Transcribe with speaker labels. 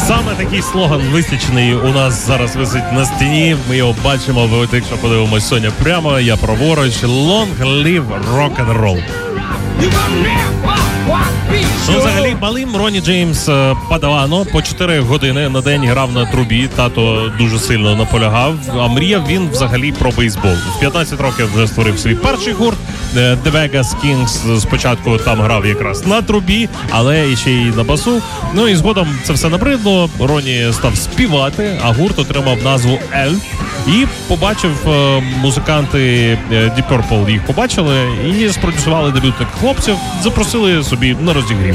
Speaker 1: Саме такий слоган висічений у нас зараз висить на стіні. Ми його бачимо, якщо подивимось, Соня прямо, я праворуч. Long live rock and roll. Ну, взагалі, малим Ронні Джеймс Падавано по 4 години на день грав на трубі. Тато дуже сильно наполягав. А мріяв він взагалі про бейсбол. В 15 років вже створив свій перший гурт. The Vegas Kings спочатку там грав якраз на трубі, але ще й на басу. Ну і згодом це все набридло. Ронні став співати, а гурт отримав назву Elf. І побачив музиканти Deep Purple, їх побачили і спродюсували дебютних хлопців, запросили собі на розігрів.